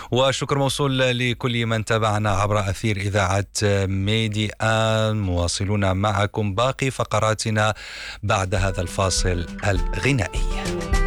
وشكر موصول لكل من تابعنا عبر أثير إذاعة ميدي آن. مواصلون معكم باقي فقراتنا بعد هذا الفاصل الغنائي.